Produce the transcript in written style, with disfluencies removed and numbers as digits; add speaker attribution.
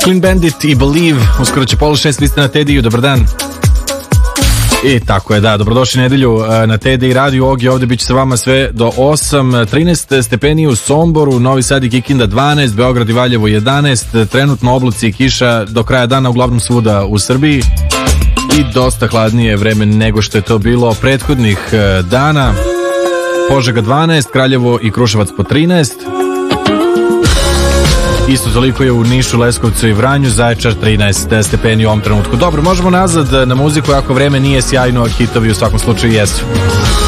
Speaker 1: Clean Bandit i Believe, uskoro će 5:30, vi ste na Tediju, dobar dan. I tako je, da, dobrodošli nedelju na Tediji radio. Ogi ovde bit će sa vama sve do 8, 13 stepeni u Somboru, Novi Sad i Kikinda 12, Beograd i Valjevo 11, trenutno oblaci i kiša do kraja dana uglavnom svuda u Srbiji i dosta hladnije vreme nego što je to bilo prethodnih dana. Požega 12, Kraljevo i Kruševac po 13. Isto toliko je u Nišu, Leskovcu i Vranju, Zaječar 13 stepeni u ovom trenutku. Dobro, možemo nazad na muziku, ako vreme nije sjajno, a hitovi u svakom slučaju jesu.